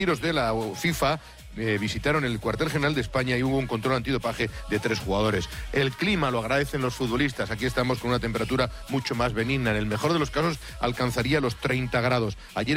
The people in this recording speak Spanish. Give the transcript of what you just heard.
de la FIFA visitaron el cuartel general de España y hubo un control antidopaje de 3 jugadores. El clima lo agradecen los futbolistas. Aquí estamos con una temperatura mucho más benigna. En el mejor de los casos alcanzaría los 30 grados. Ayer